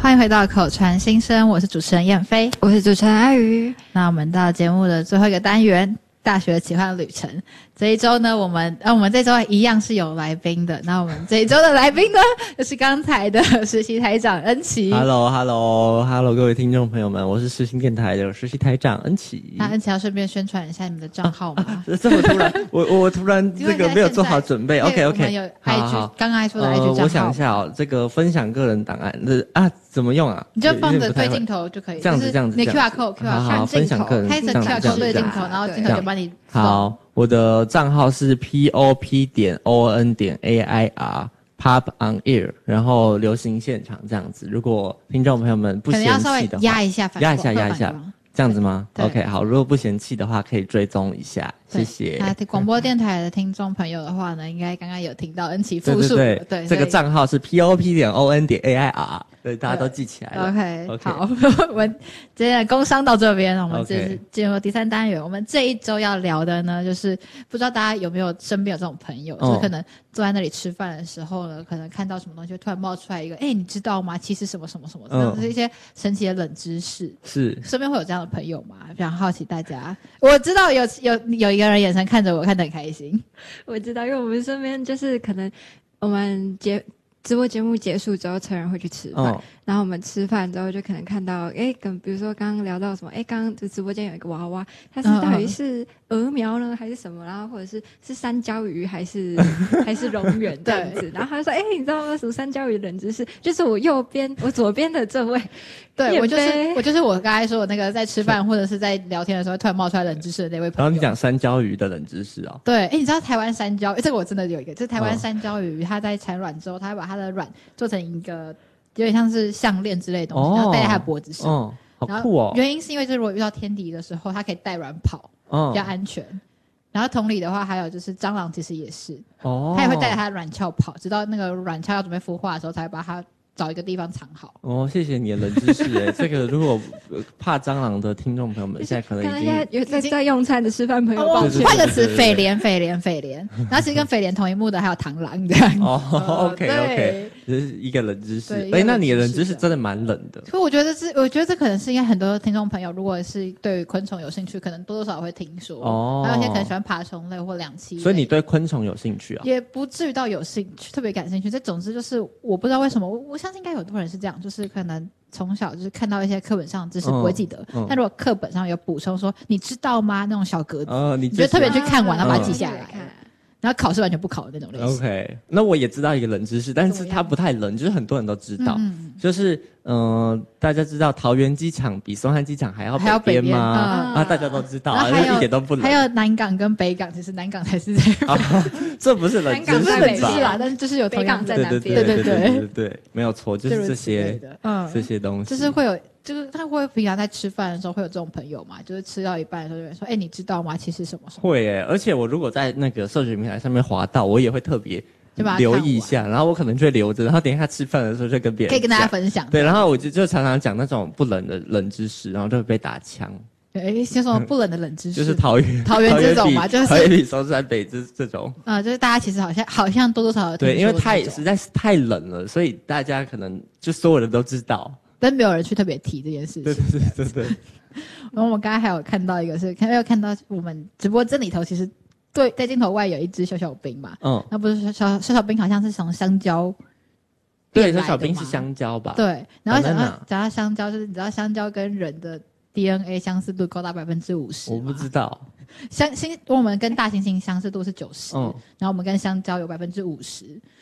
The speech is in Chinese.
欢迎回到口传心声，我是主持人燕飞， 我是主持人阿鱼。 那我们到节目的最后一个单元，大学奇幻旅程。这一周呢，我们这周一样是有来宾的。那我们这一周的来宾呢，就是刚才的实习台长恩琪。 Hello， 各位听众朋友们，我是世新电台的实习台长恩琪。 那恩琪要顺便宣传一下你们的账号吗？ 这么突然，我突然这个没有做好准备。OK， 我们有 IG， 刚刚说的 IG 账号。 我想一下哦，这个分享个人档案，怎么用啊？ 你就放着对镜头就可以， 这样子。 你 QR code 好，分享个人， 开成 QR code 对镜头，然后镜头就帮你。 好，我的账号是 pop.on.air pop on air， 然后流行现场这样子。如果听众朋友们不嫌弃的话，可能要稍微压一下， 这样子吗 ？OK， 好，如果不嫌弃的话，可以追踪一下，谢谢。 那广播电台的听众朋友的话呢，应该刚刚有听到恩琪复述，对， 这个账号是 pop.on.air， 对，大家都记起来了。 OK， 好，我们今天的工商到这边，我们这是进入第三单元。我们这一周要聊的呢，就是不知道大家有没有身边有这种朋友，就可能坐在那里吃饭的时候呢，可能看到什么东西突然冒出来一个，你知道吗？其实什么什么什么，这是一些神奇的冷知识。 是， 身边会有这样的朋友吗？非常好奇大家。我知道有一个人眼神看着我，看得很开心。 我知道，因为我们身边就是可能我们直播节目结束之后，成人会去吃饭，然后我们吃饭之后就可能看到，比如说刚刚聊到什么，刚刚直播间有一个娃娃，它是到底是鹅苗呢，还是什么？然后或者是山椒鱼，还是蝾螈这样子？然后他就说，你知道吗？什么山椒鱼冷知识？就是我左边的这位， 对，我就是我刚才说我那个在吃饭或者是在聊天的时候突然冒出来冷知识的那位朋友。 然后你讲山椒鱼的冷知识哦。 对，你知道台湾山椒，这个我真的有一个，就是台湾山椒鱼，它在产卵之后，它会把它的卵做成一个有点像是项链之类的东西，然后戴在它的脖子上。 好酷哦！ 原因是因为就是如果遇到天敌的时候，它可以带卵跑，比较安全。然后同理的话，还有就是蟑螂其实也是，它也会带着它的卵鞘跑，直到那个卵鞘要准备孵化的时候，才会把它找一个地方藏好。 谢谢你的冷知识这个如果怕蟑螂的听众朋友们，现在可能已经有在用餐的吃饭朋友， 换个词，匪廉。然后其实跟匪廉同一幕的还有螳螂这样。 OK， 这是一个冷知识。那你的冷知识真的蛮冷的。 所以我觉得这可能是应该很多听众朋友，如果是对于昆虫有兴趣，可能多多少少会听说。还有一些可能喜欢爬虫类或两栖类。 所以你对昆虫有兴趣啊？ 也不至于到有兴趣，特别感兴趣。这总之就是我不知道为什么，我相信应该有很多人是这样，就是可能从小就是看到一些课本上的知识不会记得，但如果课本上有补充说你知道吗那种小格子，你就特别去看完然后把它记下来。然后考试完全不考的那种类型。 OK， 那我也知道一个冷知识，但是它不太冷，就是很多人都知道，就是大家知道桃园机场比松山机场还要北边吗？大家都知道，一点都不冷。 还有南港跟北港，其实南港才是在这不是冷知识吧？但是就是有同样在南边。 对，没有错，就是这些东西， 就是会有。就是他会平常在吃饭的时候会有这种朋友嘛，就是吃到一半的时候就会说，你知道吗？其实什么什么会而且我如果在那个社群平台上面滑到，我也会特别留意一下，然后我可能就会留着，然后等一下吃饭的时候就跟别人可以跟大家分享。 对，然后我就常常讲那种不冷的冷知识，然后就会被打枪。 先说不冷的冷知识， 就是桃园这种嘛，就是桃园比松山北这种。 就是大家其实好像多多少少对，因为实在是太冷了，所以大家可能就所有人都知道。 但没有人去特别提这件事情。 对。 然后我们刚才还有看到一个是，看到我们直播间里头，其实对在镜头外有一只小兵嘛。那不是小兵好像是从香蕉。 对，小兵是香蕉吧？ 对，然后讲到香蕉，就是你知道香蕉跟人的 DNA 相似度高达50%。 我不知道。 我们跟大猩猩相似度是90%，然后我们跟香蕉有50%，